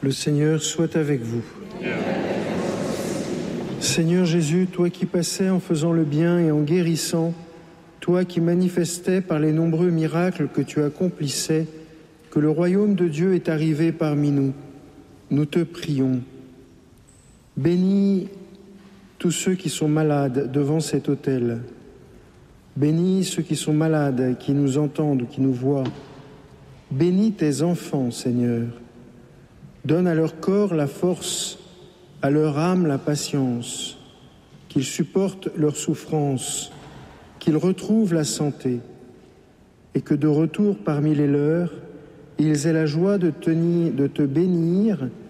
Le Seigneur soit avec vous. Seigneur Jésus, toi qui passais en faisant le bien et en guérissant, toi qui manifestais par les nombreux miracles que tu accomplissais, que le royaume de Dieu est arrivé parmi nous, nous te prions. Bénis tous ceux qui sont malades devant cet autel. Bénis ceux qui sont malades, qui nous entendent, qui nous voient. Bénis tes enfants, Seigneur. Donne à leur corps la force, à leur âme la patience, qu'ils supportent leurs souffrances, qu'ils retrouvent la santé, et que de retour parmi les leurs, ils aient la joie de te bénir